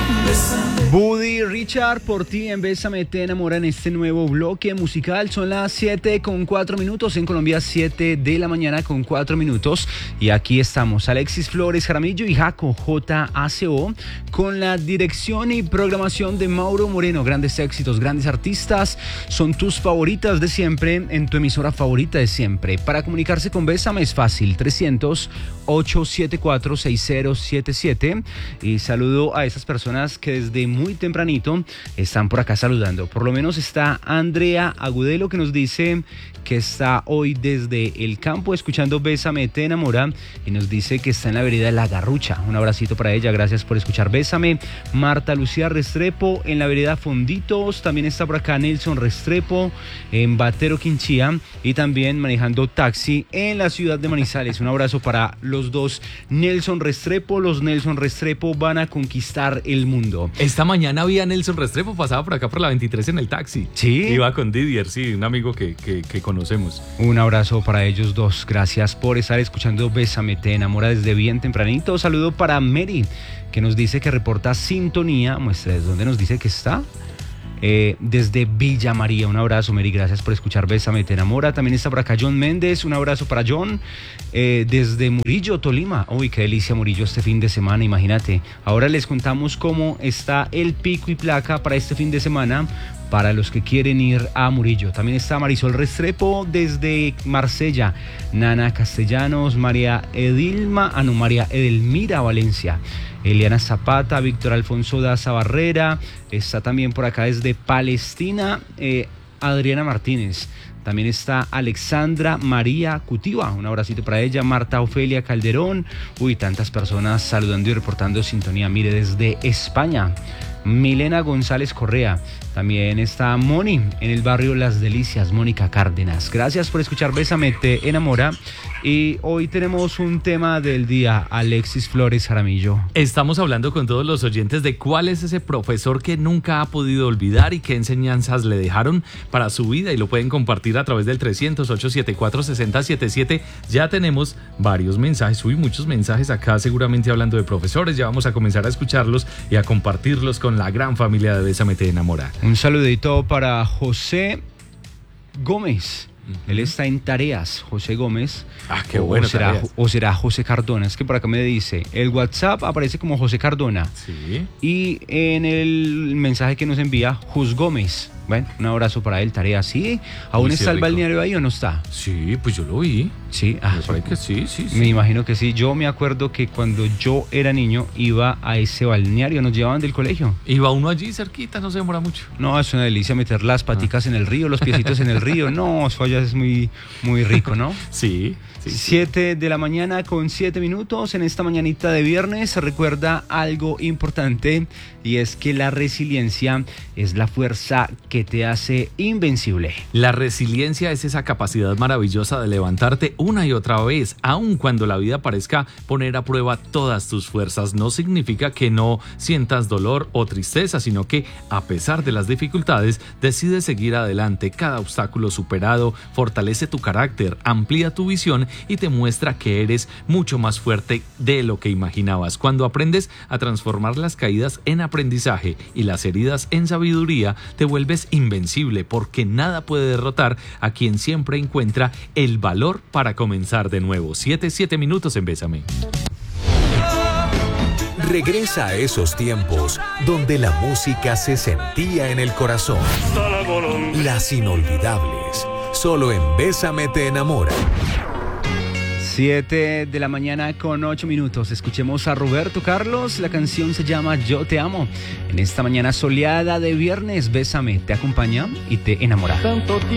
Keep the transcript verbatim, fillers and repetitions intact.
Buddy Richard, por ti en Bésame te enamora en este nuevo bloque musical. Son las siete con cuatro minutos, en Colombia siete de la mañana con cuatro minutos. Y aquí estamos, Alexis Flores Jaramillo y Jaco J A C O, con la dirección y programación de Mauro Moreno. Grandes éxitos, grandes artistas, son tus favoritas de siempre, en tu emisora favorita de siempre. Para comunicarse con Bésame es fácil, trescientos, ochocientos setenta y cuatro, sesenta setenta y siete. Y saludo a esas personas que desde muy tempranito están por acá saludando. Por lo menos está Andrea Agudelo, que nos dice que está hoy desde el campo escuchando Bésame te enamora, y nos dice que está en la vereda de La Garrucha. Un abracito para ella, gracias por escuchar Bésame. Marta Lucía Restrepo en la vereda Fonditos. También está por acá Nelson Restrepo en Batero Quinchía, y también manejando taxi en la ciudad de Manizales. Un abrazo para los dos Nelson Restrepo. Los Nelson Restrepo van a conquistar el mundo. Esta mañana había Nelson Restrepo, pasaba por acá por la veintitrés en el taxi. Sí. Iba con Didier, sí, un amigo que, que, que conocemos. Un abrazo para ellos dos. Gracias por estar escuchando Bésame te enamora desde bien tempranito. Saludo para Mary, que nos dice que reporta sintonía. Muestra desde dónde nos dice que está. Eh, desde Villa María. Un abrazo, Mary, gracias por escuchar Bésame te enamora. También está por acá John Méndez, un abrazo para John, eh, desde Murillo, Tolima. Uy, qué delicia Murillo este fin de semana, imagínate. Ahora les contamos cómo está el pico y placa para este fin de semana, para los que quieren ir a Murillo. También está Marisol Restrepo desde Marsella, Nana Castellanos, María Edilma, ah no, María Edelmira Valencia, Eliana Zapata, Víctor Alfonso Daza Barrera, está también por acá desde Palestina, eh, Adriana Martínez. También está Alexandra María Cutiva, un abracito para ella. Marta Ofelia Calderón, uy, tantas personas saludando y reportando sintonía. Mire, desde España, Milena González Correa. También está Moni en el barrio Las Delicias, Mónica Cárdenas. Gracias por escuchar Bésame te enamora. Y hoy tenemos un tema del día, Alexis Flores Jaramillo. Estamos hablando con todos los oyentes de cuál es ese profesor que nunca ha podido olvidar y qué enseñanzas le dejaron para su vida, y lo pueden compartir a través del trescientos, ochocientos setenta y cuatro, sesenta setenta y siete. Ya tenemos varios mensajes, uy, muchos mensajes acá seguramente hablando de profesores. Ya vamos a comenzar a escucharlos y a compartirlos con la gran familia de Bésame te enamora. Un saludito para José Gómez. Él está en tareas, José Gómez. Ah, qué bueno. O será, o será José Cardona. Es que por acá me dice, el WhatsApp aparece como José Cardona. Sí. Y en el mensaje que nos envía, Jus Gómez. Bueno, un abrazo para él, tarea. ¿Sí? ¿Aún Uy, está sí, el rico. balneario ahí o no está? Sí, pues yo lo vi. Sí, ah, Me parece que sí, sí, sí. Me imagino que sí. Yo me acuerdo que cuando yo era niño iba a ese balneario, nos llevaban del colegio. Iba uno allí cerquita, no se demora mucho. No, es una delicia meter las paticas ah. en el río, los piecitos en el río. No, eso allá es muy, muy rico, ¿no? Sí. Sí, siete de la mañana con siete minutos. En esta mañanita de viernes se recuerda algo importante, y es que la resiliencia es la fuerza que te hace invencible. La resiliencia es esa capacidad maravillosa de levantarte una y otra vez, aun cuando la vida parezca poner a prueba todas tus fuerzas. No significa que no sientas dolor o tristeza, sino que a pesar de las dificultades decides seguir adelante. Cada obstáculo superado fortalece tu carácter, amplía tu visión y te muestra que eres mucho más fuerte de lo que imaginabas. Cuando aprendes a transformar las caídas en aprendizaje y las heridas en sabiduría, te vuelves invencible, porque nada puede derrotar a quien siempre encuentra el valor para comenzar de nuevo. Siete, siete minutos en Bésame. Regresa a esos tiempos donde la música se sentía en el corazón. Las inolvidables, solo en Bésame te enamora. siete de la mañana con ocho minutos. Escuchemos a Roberto Carlos. La canción se llama Yo te amo. En esta mañana soleada de viernes, Bésame te acompaña y te enamora. Tanto